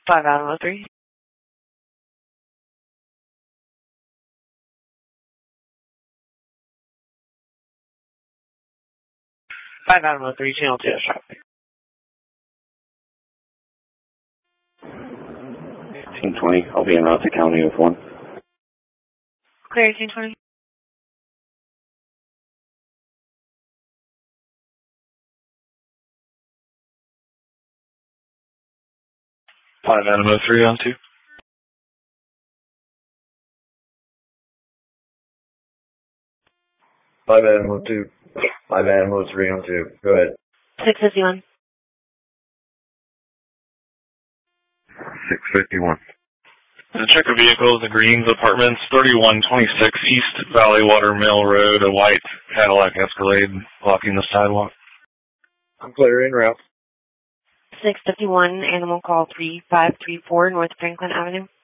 5 Animal 3. 5 Animal 3, channel 2 traffic. 1820, I'll be in route to County with 1. Clear 1820. 5 Animal 3 on 2. 5 Animal 2. 5 Animal 3 on 2. Go ahead. 651. 651. Check the vehicle, the Greens Apartments, 3126 East Valley Water Mill Road, a white Cadillac Escalade blocking the sidewalk. I'm clear en route. 651, Animal Call 3534, North Franklin Avenue.